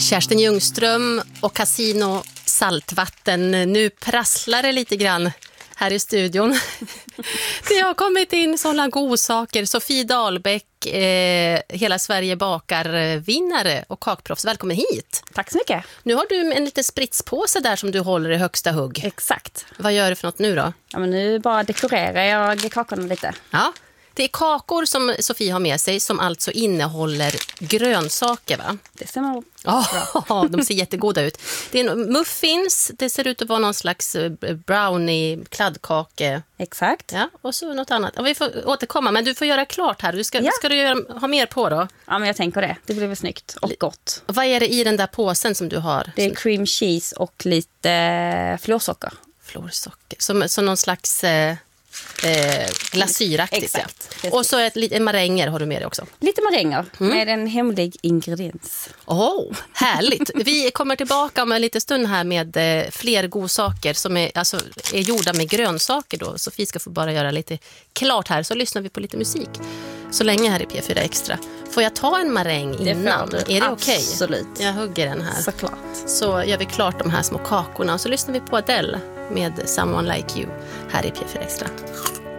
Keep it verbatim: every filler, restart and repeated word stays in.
Kerstin Ljungström och Casino Saltvatten. Nu prasslar det lite grann här i studion. Det har kommit in sådana godsaker. Sofie Dahlbäck, eh, Hela Sverige bakar vinnare och kakproffs. Välkommen hit. Tack så mycket. Nu har du en liten spritspåse där som du håller i högsta hugg. Exakt. Vad gör du för något nu då? Ja, men nu bara dekorerar jag kakorna lite. Ja, det är kakor som Sofie har med sig som alltså innehåller grönsaker, va? Det stämmer. Ja, de ser jättegoda ut. Det är muffins, det ser ut att vara någon slags brownie, kladdkake. Exakt. Ja, och så något annat. Och vi får återkomma, men du får göra klart här. Du ska, Ja. ska du göra, ha mer på då? Ja, men jag tänker det. Det blir väl snyggt och gott. Vad är det i den där påsen som du har? Det är cream cheese och lite florsocker. Florsocker. Som, som någon slags eh, eh, glasyraktigt. Exakt. Ja. Och så ett, lite maränger har du med dig också. Lite maränger mm. med en hemlig ingrediens. Åh, oh, härligt. Vi kommer tillbaka om en liten stund här med eh, fler godsaker som är, alltså, är gjorda med grönsaker då. Sofie ska få bara göra lite klart här, så lyssnar vi på lite musik. Så länge här i P fyra Extra. Får jag ta en maräng innan? Är det okej? Absolut. Jag hugger den här. Såklart. Så gör vi klart de här små kakorna och så lyssnar vi på Adele med Someone Like You här i P fyra Extra.